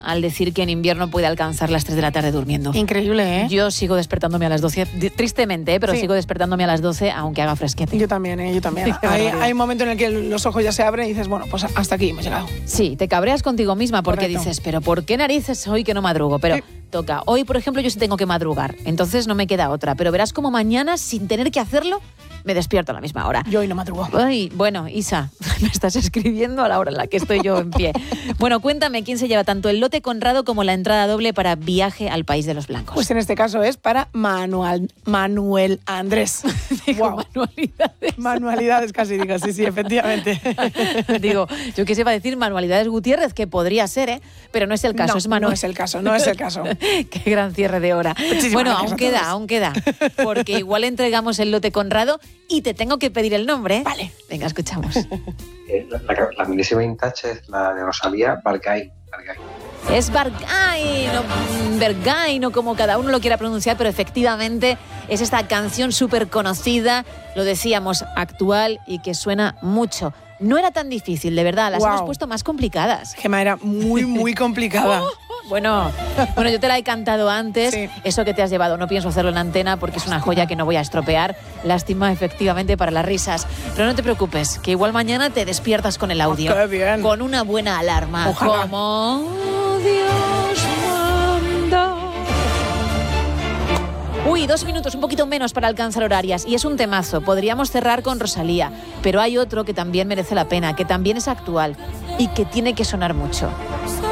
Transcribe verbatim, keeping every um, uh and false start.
al decir que en invierno puede alcanzar las tres de la tarde durmiendo. Increíble, ¿eh? Yo sigo despertándome a las doce, tristemente, ¿eh? pero Sí. sigo despertándome a las doce aunque haga fresquete. Yo también, ¿eh? Yo también. hay, hay un momento en el que los ojos ya se abren y dices, bueno, pues hasta aquí hemos llegado. Sí, te cabreas contigo misma porque Correcto. dices, pero ¿por qué narices hoy que no madrugo? Pero Sí. toca. Hoy, por ejemplo, yo sí tengo que madrugar, entonces no me queda otra. Pero verás como mañana, sin tener que hacerlo, me despierto a la misma hora. Yo hoy no madrugo. Ay, bueno, Isa, me estás escribiendo a la hora en la que estoy yo en pie. Bueno, cuéntame quién se lleva tanto el lote Conrado como la entrada doble para Viaje al País de los Blancos. Pues en este caso es para Manuel, Manuel Andrés. Digo, Guau. manualidades. Manualidades casi, digo, sí, sí, efectivamente. Digo, yo quise iba a decir Manualidades Gutiérrez, que podría ser, ¿eh? Pero no es el caso, no, es Manuel. no es el caso, no es el caso. Qué gran cierre de hora. Muchísimas Bueno, gracias aún a queda, todos. aún queda. Porque igual entregamos el lote Conrado y te tengo que pedir el nombre, ¿eh? Vale. Venga, escuchamos. Eh, la, la, la milésima vintage es la de Rosalía, Bargay. Bargay. Es Bargay, no, Bergay, no como cada uno lo quiera pronunciar, pero efectivamente es esta canción súper conocida, lo decíamos, actual y que suena mucho. No era tan difícil, de verdad, las Wow. hemos puesto más complicadas. Gema, era muy, muy complicada. Bueno, bueno, yo te la he cantado antes, Sí. eso que te has llevado, no pienso hacerlo en antena porque es una joya que no voy a estropear. Lástima, efectivamente, para las risas. Pero no te preocupes, que igual mañana te despiertas con el audio. Oh, qué bien. Con una buena alarma. Ojalá. Como Dios manda. Uy, dos minutos, un poquito menos para alcanzar horarias. Y es un temazo. Podríamos cerrar con Rosalía. Pero hay otro que también merece la pena, que también es actual y que tiene que sonar mucho.